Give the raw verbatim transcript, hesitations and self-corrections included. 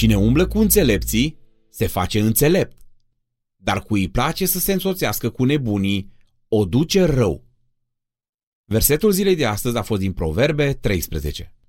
Cine umblă cu înțelepții se face înțelept, dar cui îi place să se însoțească cu nebunii o duce rău. Versetul zilei de astăzi a fost din Proverbe treisprezece.